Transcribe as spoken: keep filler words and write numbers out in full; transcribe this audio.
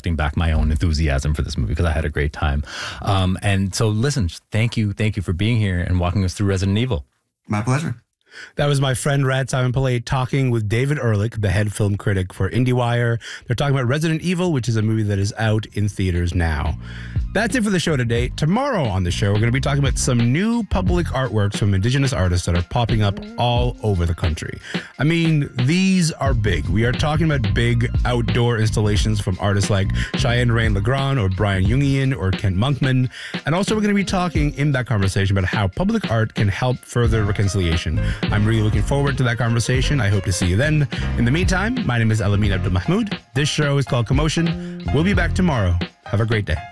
reflecting back my own enthusiasm for this movie because I had a great time. Um, and so, listen, thank you, thank you for being here and walking us through Resident Evil. My pleasure. That was my friend Rad Simon Pillay talking with David Ehrlich, the head film critic for IndieWire. They're talking about Resident Evil, which is a movie that is out in theaters now. That's it for the show today. Tomorrow on the show, we're going to be talking about some new public artworks from Indigenous artists that are popping up all over the country. I mean, these are big. We are talking about big outdoor installations from artists like Cheyenne Rain Legrand or Brian Jungian or Kent Monkman. And also, we're going to be talking in that conversation about how public art can help further reconciliation. I'm really looking forward to that conversation. I hope to see you then. In the meantime, my name is Elamin Abdul Mahmoud. This show is called Commotion. We'll be back tomorrow. Have a great day.